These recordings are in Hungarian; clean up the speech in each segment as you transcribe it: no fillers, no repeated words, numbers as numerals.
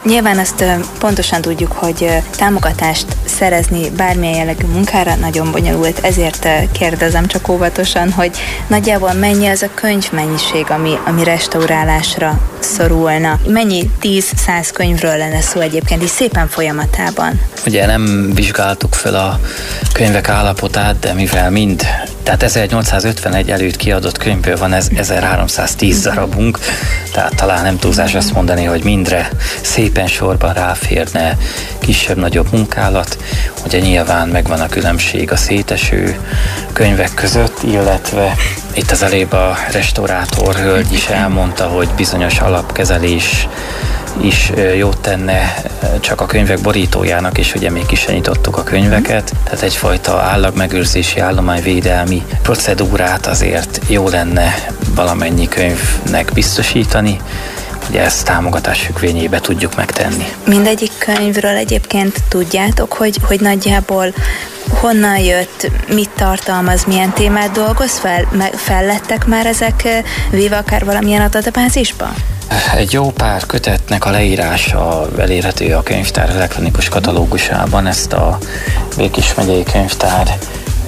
Nyilván azt pontosan tudjuk, hogy támogatást szerezni bármilyen jellegű munkára nagyon bonyolult, ezért kérdezem csak óvatosan, hogy nagyjából mennyi az a könyvmennyiség, ami restaurálásra szorulna. Mennyi 10-100 könyvről lenne szó egyébként, és szépen folyamatában? Ugye nem vizsgáltuk fel a könyvek állapotát, de mivel tehát 1851 előtt kiadott könyvből van 1310 darabunk, tehát talán nem túlzás azt mondani, hogy mindre szépen sorban ráférne kisebb-nagyobb munkálat. Ugye nyilván megvan a különbség a széteső könyvek között, illetve itt az előbb a restaurátor hölgy is elmondta, hogy bizonyos alapkezelés is jót tenne csak a könyvek borítójának, és ugye még ki sem nyitottuk a könyveket, tehát egyfajta állagmegőrzési, állományvédelmi procedúrát azért jó lenne valamennyi könyvnek biztosítani, ugye ezt támogatás függvényébe tudjuk megtenni. Mindegyik könyvről egyébként tudjátok, hogy nagyjából honnan jött, mit tartalmaz, milyen témát dolgoz fel? Fellettek már ezek véve akár valamilyen adatbázisba? Egy jó pár kötetnek a leírása elérhető a könyvtár elektronikus katalógusában. Ezt a Békés megyei könyvtár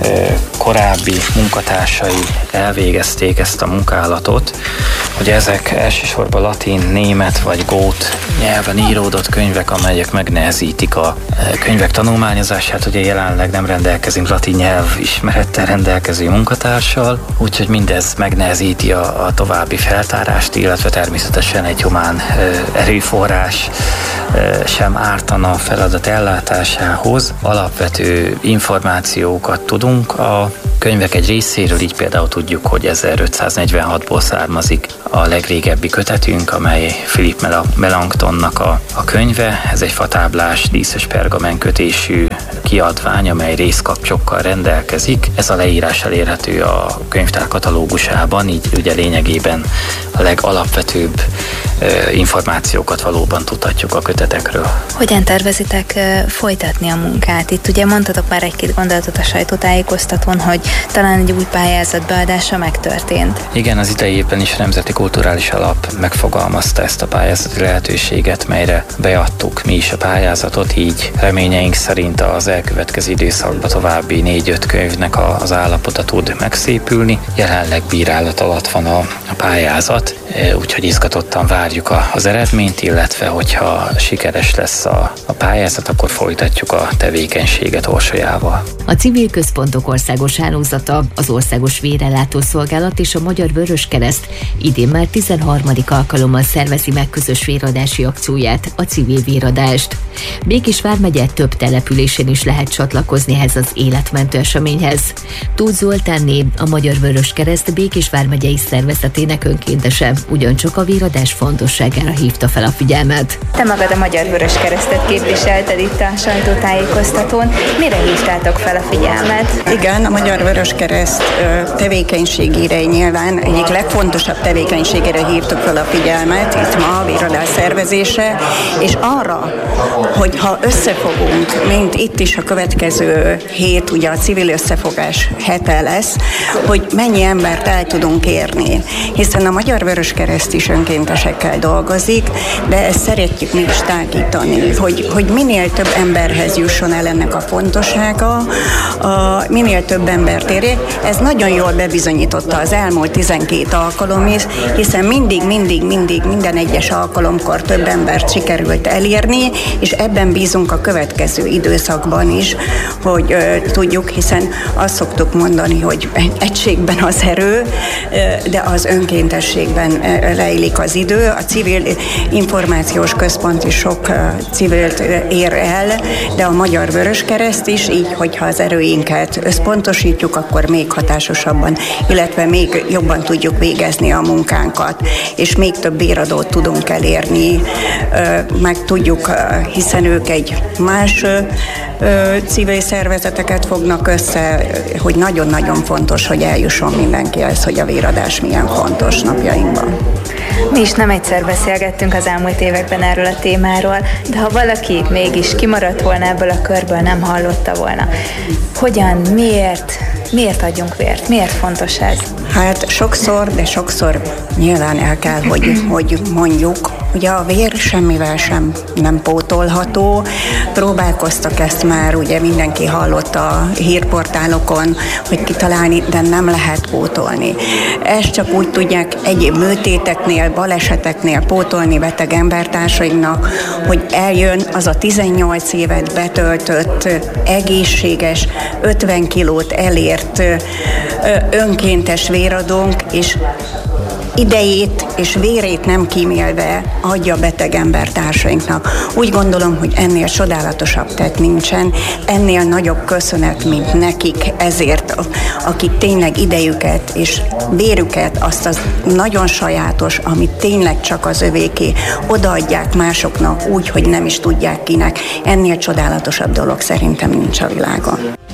korábbi munkatársai elvégezték ezt a munkálatot. Ugye ezek elsősorban latin, német vagy gót nyelven íródott könyvek, amelyek megnehezítik a könyvek tanulmányozását. Ugye jelenleg nem rendelkezünk latin nyelv ismerettel rendelkező munkatársal, úgyhogy mindez megnehezíti a további feltárást, illetve természetesen egy humán erőforrás sem ártana a feladat ellátásához. Alapvető információkat tudunk a könyvek egy részéről, így például tudjuk, hogy 1546-ból származik a legrégebbi kötetünk, amely Philippe Melanchthonnak a könyve. Ez egy fatáblás, díszes pergamen kötésű kiadvány, amely részkapcsokkal rendelkezik. Ez a leírás elérhető a könyvtár katalógusában, így ugye lényegében a legalapvetőbb információkat valóban tudhatjuk a kötetekről. Hogyan tervezitek folytatni a munkát? Itt ugye mondtatok már egy-két gondolatot a sajtótájékoztatón, hogy talán egy új pályázat beadása megtörtént. Igen, az idei évben is a Nemzeti Kulturális Alap megfogalmazta ezt a pályázati lehetőséget, melyre beadtuk mi is a pályázatot, így reményeink szerint az elkövetkező időszakban további 4-5 könyvnek az állapota tud megszépülni. Jelenleg bírálat alatt van a pályázat, úgyhogy izgatottan várjuk az eredményt, illetve hogyha sikeres lesz a pályázat, akkor folytatjuk a tevékenységet Orsolyával. A Civil Központok Országos Hálózata, az Országos Vérellátó Szolgálat és a Magyar Vöröskereszt idén már 13. alkalommal szervezi meg közös véradási akcióját, a Civil Véradást. Békés vármegye több településén is lehet csatlakozni ehhez az életmentő eseményhez. Tóth Zoltánné, a Magyar Vöröskereszt Békés vármegyei szervezetének önkéntese ugyancsak a véradás fontosságára hívta fel a figyelmet. Te magad a Magyar Vöröskeresztet képviselted itt a sajtótájékoztatón. Mire hívtátok fel a figyelmet? Igen, a Magyar Vöröskereszt tevékenységére nyilván egyik legfontosabb tevékenységére hívtuk fel a figyelmet itt ma a véradás szervezése, és arra, hogy ha összefogunk, mint itt is a következő hét, ugye a civil összefogás hete lesz, hogy mennyi embert el tudunk érni, hiszen a Magyar Vöröskereszt is önkéntesekkel dolgozik, de ezt szeretjük mi is tágítani, hogy minél több emberhez jusson el ennek a fontossága, minél több embert érje. Ez nagyon jól bebizonyította az elmúlt 12 alkalom is, hiszen mindig minden egyes alkalomkor több embert sikerült elérni, és ebben bízunk a következő időszakban is, hogy tudjuk, hiszen azt szoktuk mondani, hogy egységben az erő, de az önkéntességben rejlik az idő. A Civil Információs Központ is sok civilt ér el, de a Magyar Vöröskereszt is, így, hogyha az erőinket összpontosítjuk, akkor még hatásosabban, illetve még jobban tudjuk végezni a munkánkat, és még több béradót tudunk elérni, meg tudjuk, hiszen ők egy más civil szervezeteket fognak össze, hogy nagyon-nagyon fontos, hogy eljusson mindenkihez, hogy a véradás milyen fontos napjainkban. Mi is nem egyszer beszélgettünk az elmúlt években erről a témáról, de ha valaki mégis kimaradt volna ebből a körből, nem hallotta volna. Hogyan, miért adjunk vért? Miért fontos ez? Hát sokszor nyilván el kell, hogy mondjuk, ugye a vér semmivel sem nem pótolható. Próbálkoztak ezt már, ugye mindenki hallott a hírportálokon, hogy kitalálni, de nem lehet pótolni. Ezt csak úgy tudják egyéb műtéteknél, baleseteknél pótolni beteg embertársainknak, hogy eljön az a 18 évet betöltött, egészséges, 50 kilót elért önkéntes véradónk, és idejét és vérét nem kímélve adja beteg embertársainknak. Úgy gondolom, hogy ennél csodálatosabb tett nincsen, ennél nagyobb köszönet, mint nekik ezért, akik tényleg idejüket és vérüket, azt az nagyon sajátos, amit tényleg csak az övéké, odaadják másoknak úgy, hogy nem is tudják kinek. Ennél csodálatosabb dolog szerintem nincs a világon.